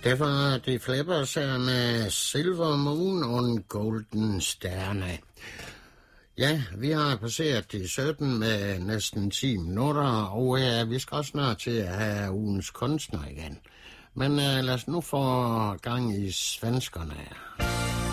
Det var de Flippers her med Silver Moon og en Golden Stjerne. Ja, vi har passeret de 17 med næsten 10 minutter, og vi skal også snart til at have ugens kunstner igen. Men lad os nu få gang i svenskerne her.